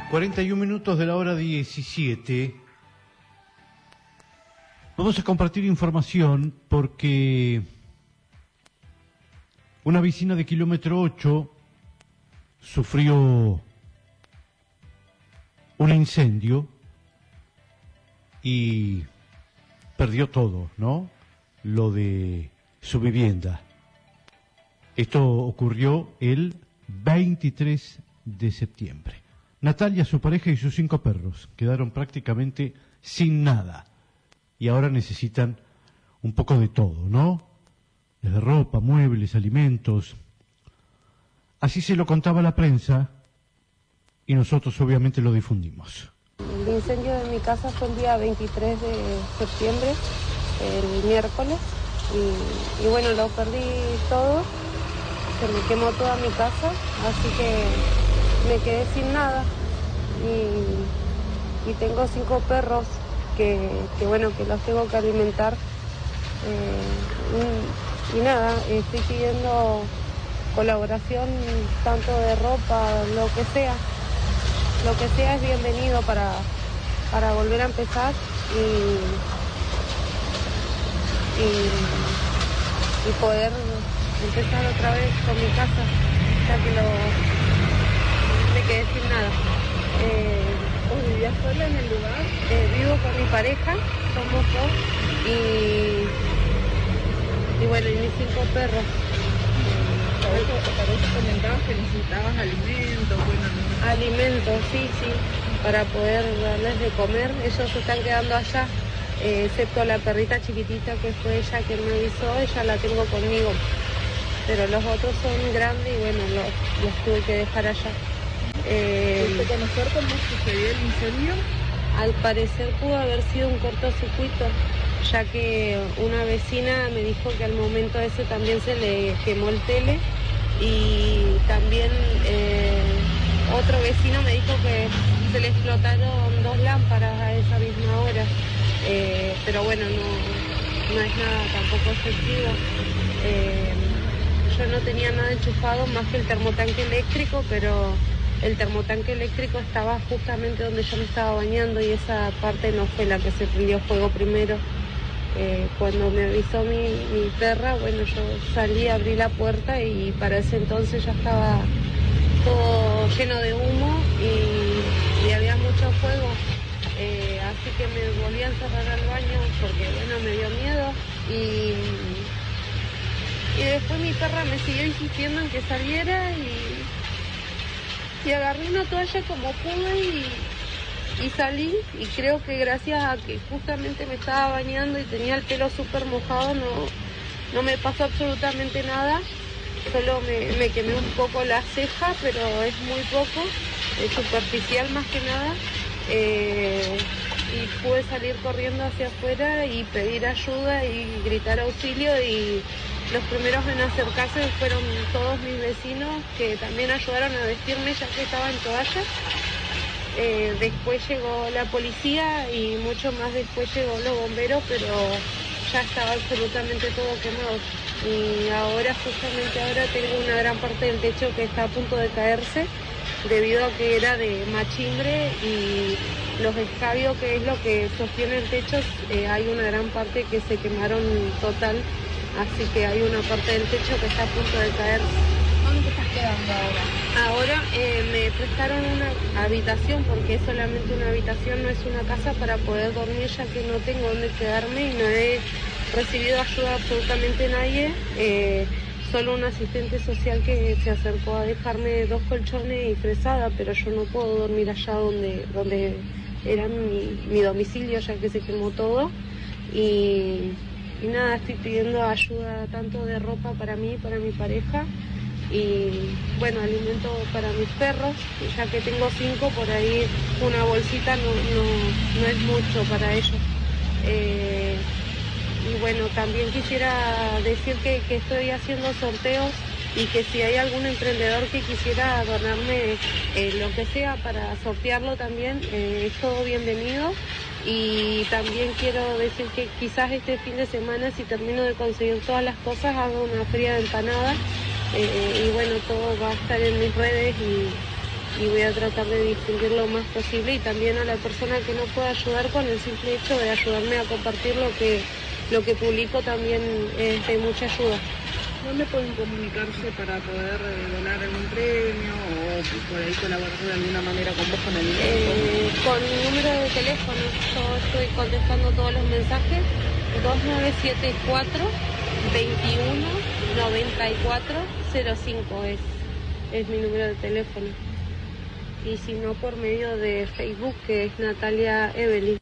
41 minutos de la hora 17. Vamos a compartir información porque una vecina de kilómetro 8 sufrió un incendio y perdió todo, ¿no? Lo de su vivienda. Esto ocurrió el 23 de septiembre. Natalia, su pareja y sus 5 perros quedaron prácticamente sin nada y ahora necesitan un poco de todo, ¿no? Desde ropa, muebles, alimentos. Así se lo contaba la prensa y nosotros obviamente lo difundimos. El incendio de mi casa fue el día 23 de septiembre, el miércoles, y bueno, lo perdí todo, se me quemó toda mi casa, así que me quedé sin nada y tengo 5 perros que bueno, que los tengo que alimentar y nada, estoy pidiendo colaboración tanto de ropa, lo que sea es bienvenido para volver a empezar y poder empezar otra vez con mi casa, ya que me quedé sin nada. ¿Vos vivías sola en el lugar? Vivo con mi pareja, somos 2 y bueno, y mis 5 perros. Para eso comentabas que necesitabas alimentos, Alimentos, sí, para poder darles de comer. Ellos se están quedando allá, excepto la perrita chiquitita que fue ella que me avisó, ella la tengo conmigo. Pero los otros son grandes y bueno, los tuve que dejar allá. ¿Pudiste conocer cómo sucedió el incendio? Al parecer pudo haber sido un cortocircuito, ya que una vecina me dijo que al momento ese también se le quemó el tele y también otro vecino me dijo que se le explotaron 2 lámparas a esa misma hora, pero bueno, no es nada tampoco efectivo. Yo no tenía nada enchufado más que el termotanque eléctrico, pero el termotanque eléctrico estaba justamente donde yo me estaba bañando y esa parte no fue la que se prendió fuego primero. Cuando me avisó mi perra, bueno, yo salí, abrí la puerta y para ese entonces ya estaba todo lleno de humo y había mucho fuego. Así que me volví a encerrar al baño porque, bueno, me dio miedo y después mi perra me siguió insistiendo en que saliera y agarré una toalla como pude y salí, y creo que gracias a que justamente me estaba bañando y tenía el pelo súper mojado, no me pasó absolutamente nada, solo me quemé un poco la ceja, pero es muy poco, es superficial más que nada, y pude salir corriendo hacia afuera y pedir ayuda y gritar auxilio, y los primeros en acercarse fueron todos mis vecinos que también ayudaron a vestirme ya que estaba en toalla. Después llegó la policía y mucho más después llegó los bomberos, pero ya estaba absolutamente todo quemado. Y justamente ahora tengo una gran parte del techo que está a punto de caerse debido a que era de machimbre y los escabios, que es lo que sostiene el techo, hay una gran parte que se quemaron total, así que hay una parte del techo que está a punto de caer. ¿Dónde te estás quedando ahora? Ahora me prestaron una habitación, porque es solamente una habitación, no es una casa para poder dormir, ya que no tengo dónde quedarme y no he recibido ayuda absolutamente nadie, solo un asistente social que se acercó a dejarme 2 colchones y fresada, pero yo no puedo dormir allá donde era mi domicilio, ya que se quemó todo y nada, estoy pidiendo ayuda tanto de ropa para mí, para mi pareja, y bueno, alimento para mis perros, ya que tengo 5, por ahí una bolsita no es mucho para ellos. Y bueno, también quisiera decir que estoy haciendo sorteos y que si hay algún emprendedor que quisiera donarme lo que sea para sortearlo también, es todo bienvenido. Y también quiero decir que quizás este fin de semana, si termino de conseguir todas las cosas, hago una feria de empanadas. Y bueno, todo va a estar en mis redes y voy a tratar de difundir lo más posible, y también a la persona que no pueda ayudar, con el simple hecho de ayudarme a compartir lo que publico también es de mucha ayuda. ¿Dónde pueden comunicarse para poder donar algún premio o por ahí colaborar de alguna manera con vos con el con mi número de teléfono, yo estoy contestando todos los mensajes, 2974 21 94 05 es mi número de teléfono. Y si no, por medio de Facebook, que es Natalia Evelyn.